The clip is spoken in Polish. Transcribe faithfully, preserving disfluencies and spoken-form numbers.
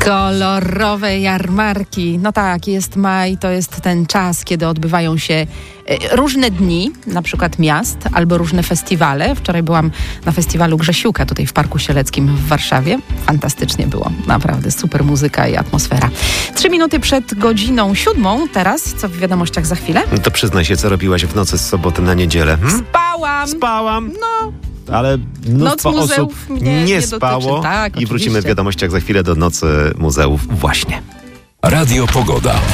Kolorowe jarmarki. No tak, jest maj, to jest ten czas, kiedy odbywają się różne dni, na przykład miast, albo różne festiwale. Wczoraj byłam na festiwalu Grzesiuka tutaj w Parku Sieleckim w Warszawie. Fantastycznie było, naprawdę super muzyka i atmosfera. Trzy minuty przed godziną siódmą teraz, co w wiadomościach za chwilę? No to przyznaj się, co robiłaś w nocy z soboty na niedzielę. Hmm? Spałam! Spałam! No, Ale mnóstwo Noc muzeów osób mnie nie, nie spało dotyczy. Tak, i wrócimy oczywiście. w wiadomościach za chwilę do Nocy Muzeów właśnie. Radio Pogoda.